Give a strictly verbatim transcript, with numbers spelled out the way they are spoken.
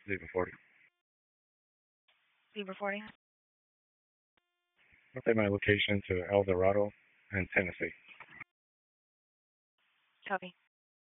Zebra forty. Zebra forty. Update my location to El Dorado and Tennessee. Copy.